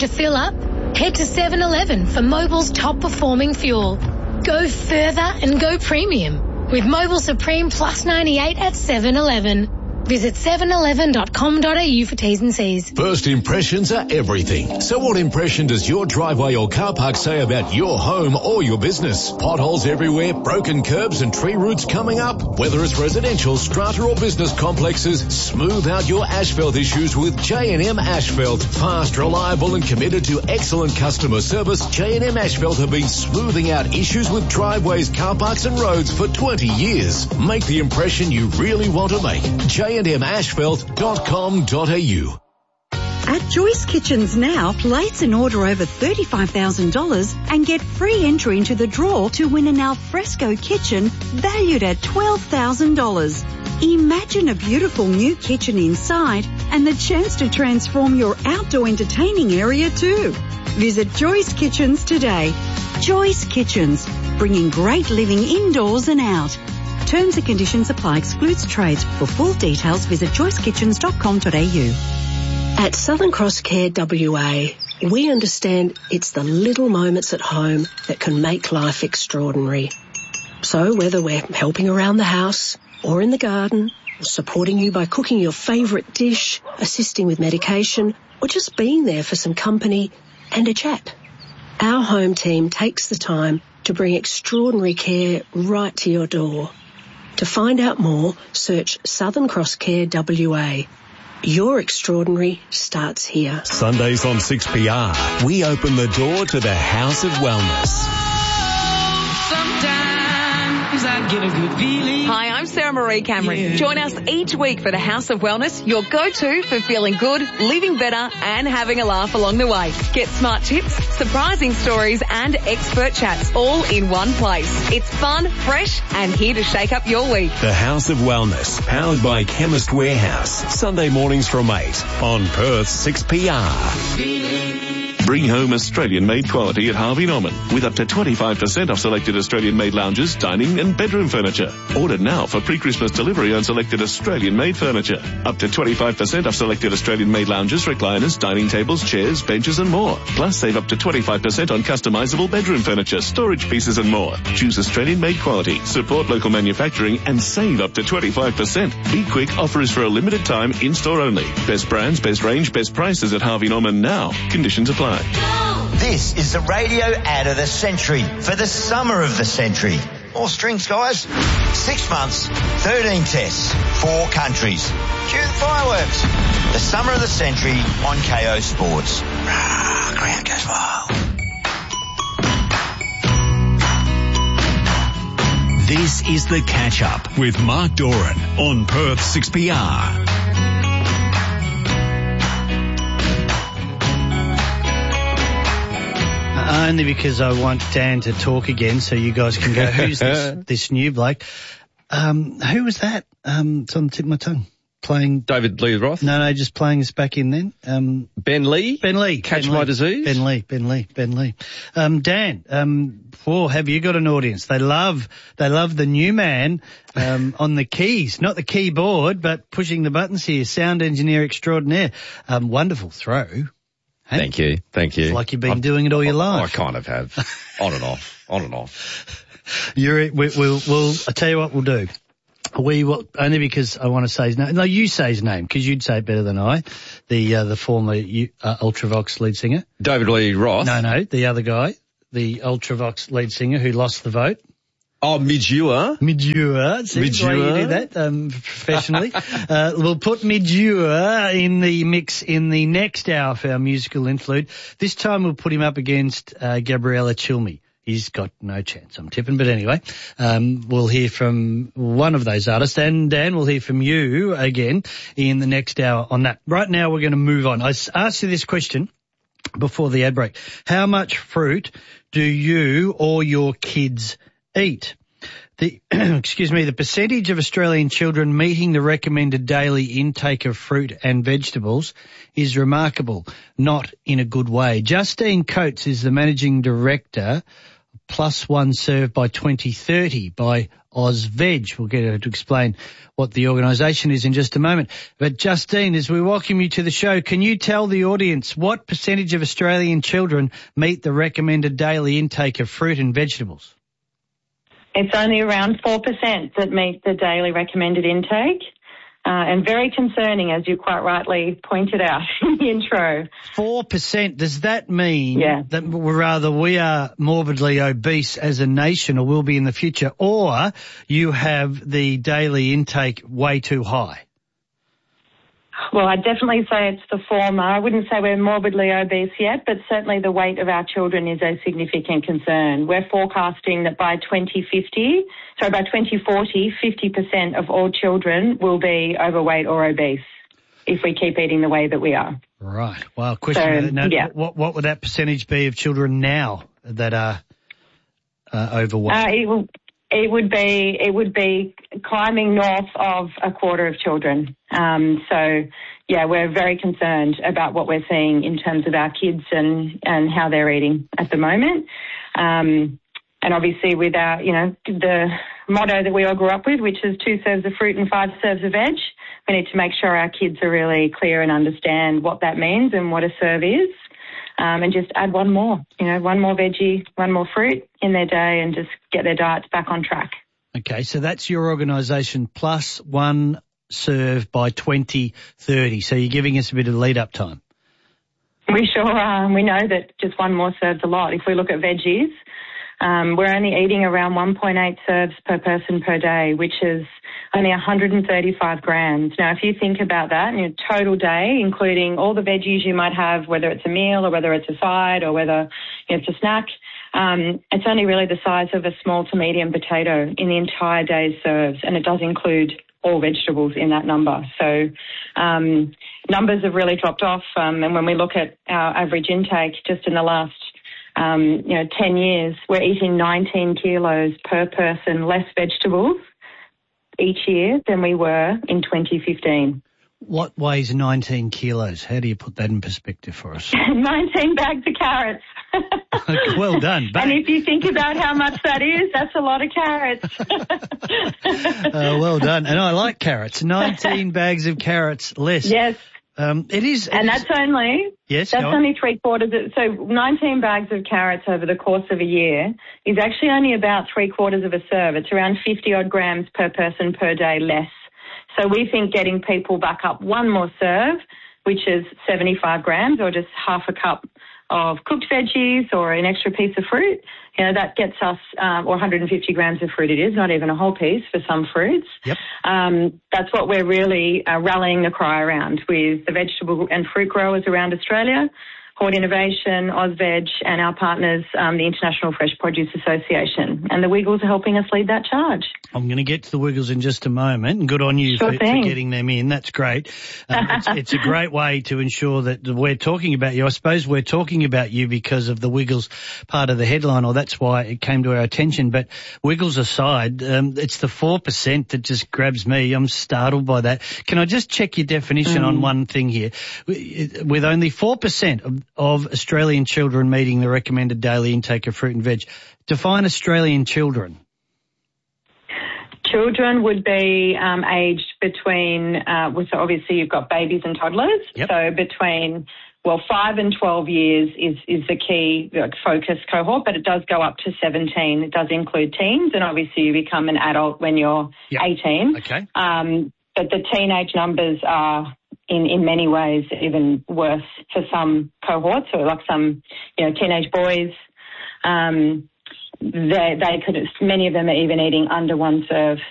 to fill up? Head to 7-Eleven for Mobil's top-performing fuel. Go further and go premium with Mobil Supreme Plus 98 at 7-Eleven. Visit 711.com.au for T's and C's. First impressions are everything. So what impression does your driveway or car park say about your home or your business? Potholes everywhere, broken curbs and tree roots coming up? Whether it's residential, strata or business complexes, smooth out your asphalt issues with J&M Asphalt. Fast, reliable and committed to excellent customer service, J&M Asphalt have been smoothing out issues with driveways, car parks and roads for 20 years. Make the impression you really want to make. jandmasphalt.com.au. At Joyce Kitchens now, place an order over $35,000 and get free entry into the draw to win an alfresco kitchen valued at $12,000. Imagine a beautiful new kitchen inside and the chance to transform your outdoor entertaining area too. Visit Joyce Kitchens today. Joyce Kitchens, bringing great living indoors and out. Terms and conditions apply. Excludes trades. For full details, visit joycekitchens.com.au. At Southern Cross Care WA, we understand it's the little moments at home that can make life extraordinary. So whether we're helping around the house or in the garden, or supporting you by cooking your favourite dish, assisting with medication, or just being there for some company and a chat, our home team takes the time to bring extraordinary care right to your door. To find out more, search Southern Cross Care WA. Your extraordinary starts here. Sundays on 6PR, we open the door to the House of Wellness. Sometimes I get a good feeling. Hi, I'm Sarah Marie Cameron. Yeah. Join us each week for the House of Wellness, your go-to for feeling good, living better and having a laugh along the way. Get smart tips, surprising stories and expert chats all in one place. It's fun, fresh and here to shake up your week. The House of Wellness, powered by Chemist Warehouse. Sunday mornings from 8 on Perth 6PR. Bring home Australian-made quality at Harvey Norman with up to 25% off selected Australian-made lounges, dining and bedroom furniture. Order now for pre-Christmas delivery on selected Australian-made furniture. Up to 25% off selected Australian-made lounges, recliners, dining tables, chairs, benches and more. Plus save up to 25% on customizable bedroom furniture, storage pieces and more. Choose Australian-made quality, support local manufacturing and save up to 25%. Be quick, offer is for a limited time, in-store only. Best brands, best range, best prices at Harvey Norman now. Conditions apply. This is the radio ad of the century for the summer of the century. More strings, guys. 6 months, 13 tests, 4 countries. Cue the fireworks. The summer of the century on KO Sports. Crowd goes wild. This is The Catch-Up with Mark Doran on Perth 6PR. Only because I want Dan to talk again so you guys can go, who's this new bloke? Who was that? It's on the tip of my tongue. Playing... David Lee Roth? No, just playing us back in then. Ben Lee? Ben Lee. Catch My Disease? Ben Lee. Dan, have you got an audience? They love the new man on the keys, not the keyboard, but pushing the buttons here. Sound engineer extraordinaire. Wonderful throw. Hey? Thank you. It's like you've been doing it all your life. I kind of have. On and off. I'll tell you what we'll do. We will, only because I want to say his name. No, you say his name, because you'd say it better than I. The former Ultravox lead singer. David Lee Roth? No, the other guy. The Ultravox lead singer who lost the vote. Oh, Midure. See the way you do that, professionally. We'll put Midure in the mix in the next hour for our musical interlude. This time we'll put him up against Gabriella Chilmi. He's got no chance, I'm tipping. But anyway, we'll hear from one of those artists. And Dan, we'll hear from you again in the next hour on that. Right now we're going to move on. I asked you this question before the ad break. How much fruit do you or your kids eat? The percentage of Australian children meeting the recommended daily intake of fruit and vegetables is remarkable, not in a good way. Justine Coates is the managing director plus one serve by 2030 by OzVeg. We'll get her to explain what the organisation is in just a moment. But Justine, as we welcome you to the show, can you tell the audience what percentage of Australian children meet the recommended daily intake of fruit and vegetables? It's only around 4% that meet the daily recommended intake. And very concerning, as you quite rightly pointed out in the intro. 4%, does that mean that rather we are morbidly obese as a nation, or will be in the future, or you have the daily intake way too high? Well, I'd definitely say it's the former. I wouldn't say we're morbidly obese yet, but certainly the weight of our children is a significant concern. We're forecasting that by 2040, 50% of all children will be overweight or obese if we keep eating the way that we are. Right. Well, what would that percentage be of children now that are overweight? It would be climbing north of a quarter of children. We're very concerned about what we're seeing in terms of our kids and how they're eating at the moment. And obviously with our, the motto that we all grew up with, which is 2 serves of fruit and 5 serves of veg, we need to make sure our kids are really clear and understand what that means and what a serve is. And just add one more veggie, one more fruit in their day and just get their diets back on track. Okay, so that's your organisation, plus one serve by 2030. So you're giving us a bit of lead-up time. We sure are. We know that just one more serves a lot. If we look at veggies, we're only eating around 1.8 serves per person per day, which is only 135 grams. Now, if you think about that in a total day, including all the veggies you might have, whether it's a meal or whether it's a side or whether it's a snack, it's only really the size of a small to medium potato in the entire day's serves, and it does include all vegetables in that number. So numbers have really dropped off, and when we look at our average intake just in the last 10 years, we're eating 19 kilos per person less vegetables each year than we were in 2015. What weighs 19 kilos? How do you put that in perspective for us? 19 bags of carrots. Well done. And if you think about how much that is, that's a lot of carrots. Well done. And I like carrots. 19 bags of carrots less. Yes. It is. And that's only... Yes, that's only 3/4. So 19 bags of carrots over the course of a year is actually only about 3/4 of a serve. It's around 50-odd grams per person per day less. So we think getting people back up one more serve, which is 75 grams or just half a cup of cooked veggies or an extra piece of fruit, that gets us, or 150 grams of fruit it is, not even a whole piece for some fruits. Yep. That's what we're really rallying the cry around with the vegetable and fruit growers around Australia, Hort Innovation, OzVeg, and our partners, the International Fresh Produce Association. And the Wiggles are helping us lead that charge. I'm going to get to the Wiggles in just a moment, and good on you for getting them in. That's great. It's a great way to ensure that we're talking about you. I suppose we're talking about you because of the Wiggles part of the headline, or that's why it came to our attention. But Wiggles aside, it's the 4% that just grabs me. I'm startled by that. Can I just check your definition on one thing here? With only 4% of Australian children meeting the recommended daily intake of fruit and veg, define Australian children. Children would be aged between, so obviously you've got babies and toddlers. Yep. So between, 5 and 12 years is the key focus cohort, but it does go up to 17. It does include teens, and obviously you become an adult when you're 18. Okay. But the teenage numbers are in many ways even worse for some cohorts, or like some, teenage boys. They could, many of them are even eating under one serve